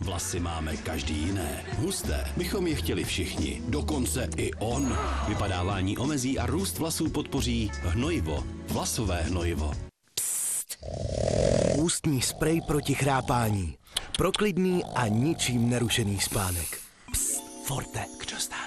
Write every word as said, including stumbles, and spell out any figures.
Vlasy máme každý jiné. Husté bychom je chtěli všichni. Dokonce i on. Vypadávání omezí a růst vlasů podpoří hnojivo. Vlasové hnojivo. Psst. Ústní sprej proti chrápání. Pro klidný a ničím nerušený spánek. Psst. Forte. Kdo zná?